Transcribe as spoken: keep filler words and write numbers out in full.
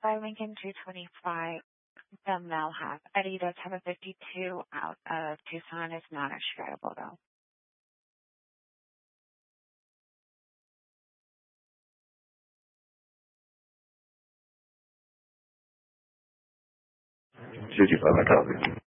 by Lincoln two twenty-five, the Mel have. Eddie does have a fifty-two out of Tucson. It's not extradable though. fifty-five, I copy.